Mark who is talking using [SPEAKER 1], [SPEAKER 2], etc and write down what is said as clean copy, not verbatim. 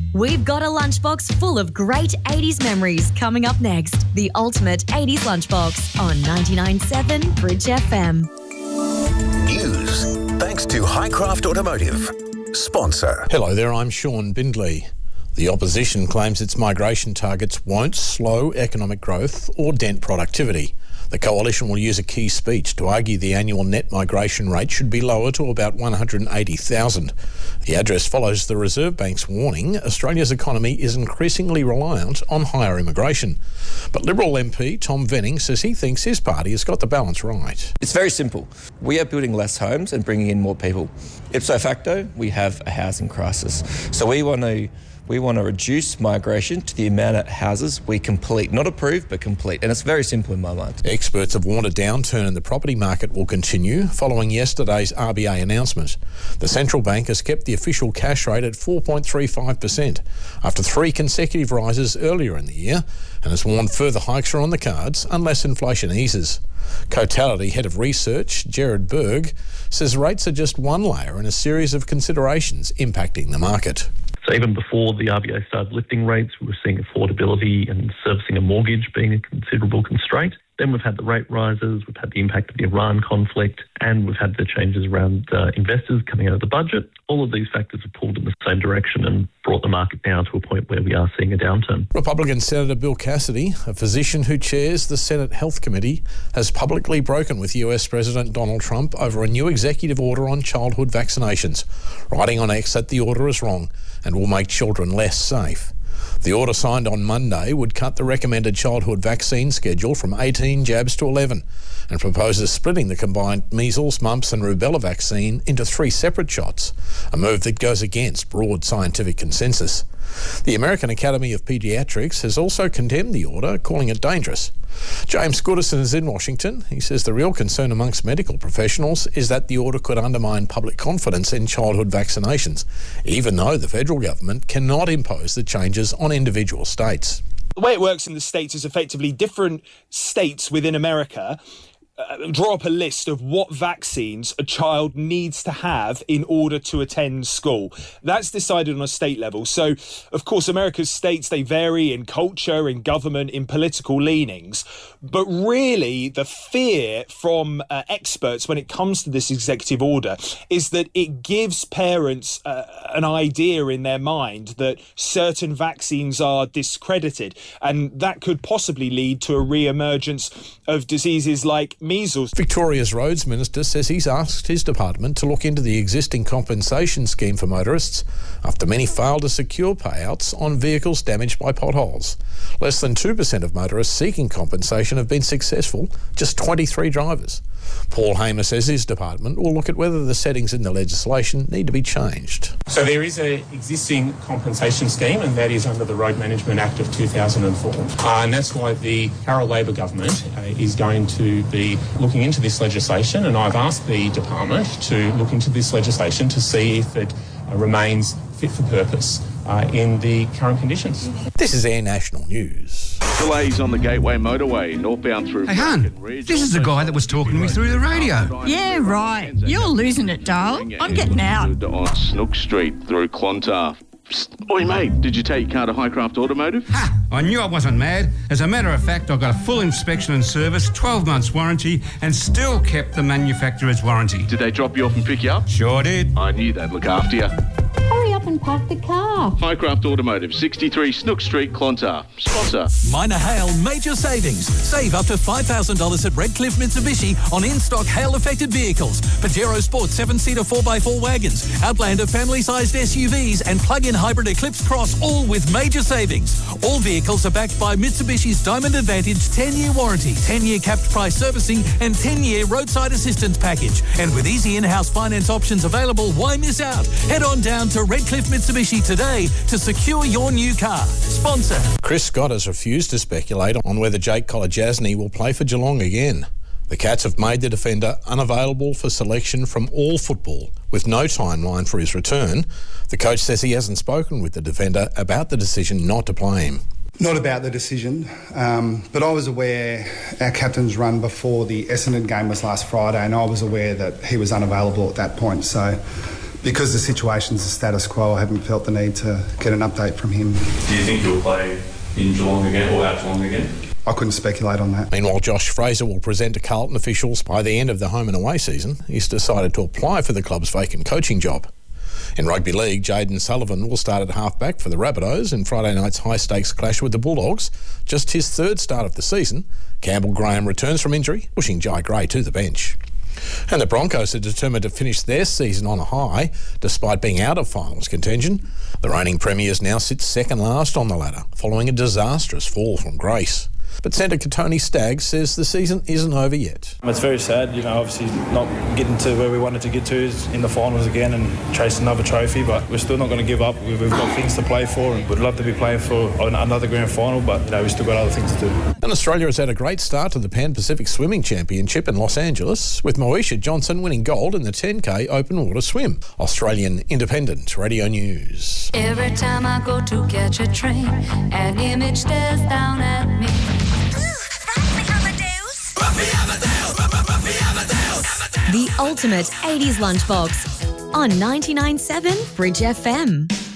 [SPEAKER 1] We've got a lunchbox full of great 80s memories coming up next. The ultimate 80s lunchbox on 99.7 Bridge FM.
[SPEAKER 2] News, thanks to Highcraft Automotive. Sponsor.
[SPEAKER 3] Hello there, I'm Sean Bindley. The opposition claims its migration targets won't slow economic growth or dent productivity. The coalition will use a key speech to argue the annual net migration rate should be lower to about 180,000. The address follows the Reserve Bank's warning Australia's economy is increasingly reliant on higher immigration. But Liberal MP Tom Venning says he thinks his party has got the balance right.
[SPEAKER 4] It's very simple. We are building less homes and bringing in more people. Ipso facto, we have a housing crisis. So we want to reduce migration to the amount of houses we complete. Not approve, but complete. And it's very simple in my mind.
[SPEAKER 3] Experts have warned a downturn in the property market will continue following yesterday's RBA announcement. The central bank has kept the official cash rate at 4.35% after 3 consecutive rises earlier in the year and has warned further hikes are on the cards unless inflation eases. Cotality Head of Research, Gerard Berg, says rates are just one layer in a series of considerations impacting the market.
[SPEAKER 5] So even before the RBA started lifting rates, we were seeing affordability and servicing a mortgage being a considerable constraint. Then we've had the rate rises, we've had the impact of the Iran conflict, and we've had the changes around investors coming out of the budget. All of these factors have pulled in the same direction and brought the market down to a point where we are seeing a downturn.
[SPEAKER 3] Republican Senator Bill Cassidy, a physician who chairs the Senate Health Committee, has publicly broken with US President Donald Trump over a new executive order on childhood vaccinations, writing on X that the order is wrong and will make children less safe. The order signed on Monday would cut the recommended childhood vaccine schedule from 18 jabs to 11 and proposes splitting the combined measles, mumps and rubella vaccine into 3 separate shots, a move that goes against broad scientific consensus. The American Academy of Pediatrics has also condemned the order, calling it dangerous. James Goodison is in Washington. He says the real concern amongst medical professionals is that the order could undermine public confidence in childhood vaccinations, even though the federal government cannot impose the changes on individual states.
[SPEAKER 6] The way it works in the States is effectively different states within America draw up a list of what vaccines a child needs to have in order to attend school. That's decided on a state level. So, of course, America's states, they vary in culture, in government, in political leanings. But really, the fear from experts when it comes to this executive order is that it gives parents an idea in their mind that certain vaccines are discredited. And that could possibly lead to a re-emergence of diseases like measles.
[SPEAKER 3] Victoria's Roads Minister says he's asked his department to look into the existing compensation scheme for motorists after many failed to secure payouts on vehicles damaged by potholes. Less than 2% of motorists seeking compensation have been successful, just 23 drivers. Paul Hamer says his department will look at whether the settings in the legislation need to be changed.
[SPEAKER 7] So there is an existing compensation scheme, and that is under the Road Management Act of 2004. And that's why the Carroll Labor government is going to be looking into this legislation, and I've asked the department to look into this legislation to see if it remains fit for purpose in the current conditions.
[SPEAKER 3] This is Air National News.
[SPEAKER 8] Delays on the Gateway Motorway, northbound through...
[SPEAKER 9] Hey, hun, this is the guy that was talking to me through the radio.
[SPEAKER 10] Yeah, right. You're losing it, darling. I'm getting out.
[SPEAKER 8] On Snook Street through Clontarf. Psst. Oi, mate, did you take your car to Highcraft Automotive?
[SPEAKER 9] Ha! I knew I wasn't mad. As a matter of fact, I got a full inspection and service, 12 months warranty, and still kept the manufacturer's warranty.
[SPEAKER 8] Did they drop you off and pick you up?
[SPEAKER 9] Sure did.
[SPEAKER 8] I knew they'd look after you.
[SPEAKER 11] Hurry up and park the car.
[SPEAKER 8] Highcraft Automotive, 63 Snook Street, Clontarf. Sponsor.
[SPEAKER 12] Minor hail major savings. Save up to $5,000 at Redcliffe Mitsubishi on in-stock hail-affected vehicles. Pajero Sport 7-seater 4x4 wagons, Outlander family-sized SUVs and plug-in hybrid Eclipse Cross, all with major savings. All vehicles are backed by Mitsubishi's Diamond Advantage 10-year warranty, 10-year capped price servicing and 10-year roadside assistance package. And with easy in-house finance options available, why miss out? Head on down to Redcliffe Mitsubishi today to secure your new car. Sponsor.
[SPEAKER 3] Chris Scott has refused to speculate on whether Jake Kolodjasny will play for Geelong again. The Cats have made the defender unavailable for selection from all football, with no timeline for his return. The coach says he hasn't spoken with the defender about the decision not to play him.
[SPEAKER 13] Not about the decision, but I was aware our captain's run before the Essendon game was last Friday, and I was aware that he was unavailable at that point. So because the situation's the status quo, I haven't felt the need to get an update from him.
[SPEAKER 14] Do you think he'll play in Geelong again or at Geelong again?
[SPEAKER 13] I couldn't speculate on that.
[SPEAKER 3] Meanwhile, Josh Fraser will present to Carlton officials by the end of the home and away season. He's decided to apply for the club's vacant coaching job. In rugby league, Jayden Sullivan will start at halfback for the Rabbitohs in Friday night's high-stakes clash with the Bulldogs. Just his third start of the season, Campbell Graham returns from injury, pushing Jai Gray to the bench. And the Broncos are determined to finish their season on a high, despite being out of finals contention. The reigning premiers now sit second last on the ladder, following a disastrous fall from grace. But centre Tony Staggs says the season isn't over yet.
[SPEAKER 15] It's very sad, obviously not getting to where we wanted to get to is in the finals again and chase another trophy, but we're still not going to give up. We've got things to play for and we'd love to be playing for another grand final, but we've still got other things to do.
[SPEAKER 3] And Australia has had a great start to the Pan Pacific Swimming Championship in Los Angeles, with Moesha Johnson winning gold in the 10K open water swim. Australian Independent Radio News.
[SPEAKER 16] Every time I go to catch a train, an image stares down at me.
[SPEAKER 1] The ultimate 80s lunchbox on 99.7 Bridge FM.